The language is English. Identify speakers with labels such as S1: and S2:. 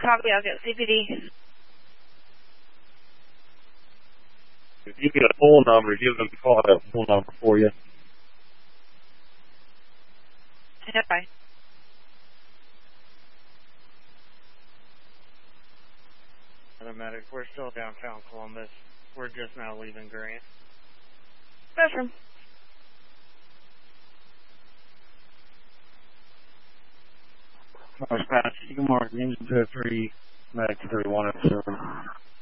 S1: Copy, I'll get CPD.
S2: If you get a full number, give them a call. I have a full number for you.
S1: Okay.
S3: Medic, we're still downtown Columbus. We're just now leaving Grant.
S1: Bedroom.
S2: Dispatch, you can mark engine 203, medic 3107.